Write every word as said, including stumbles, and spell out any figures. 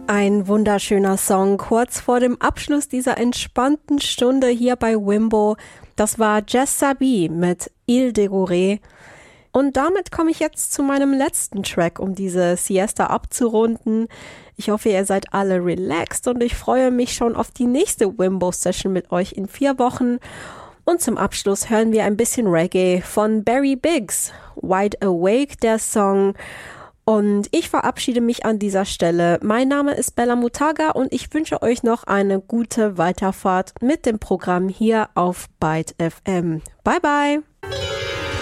Ein wunderschöner Song kurz vor dem Abschluss dieser entspannten Stunde hier bei Wimbo. Das war Jess Sabi mit Il Degouré. Und damit komme ich jetzt zu meinem letzten Track, um diese Siesta abzurunden. Ich hoffe, ihr seid alle relaxed und ich freue mich schon auf die nächste Wimbo-Session mit euch in vier Wochen. Und zum Abschluss hören wir ein bisschen Reggae von Barry Biggs. Wide Awake, der Song. Und ich verabschiede mich an dieser Stelle. Mein Name ist Bella Mutaga und ich wünsche euch noch eine gute Weiterfahrt mit dem Programm hier auf Byte F M. Bye bye!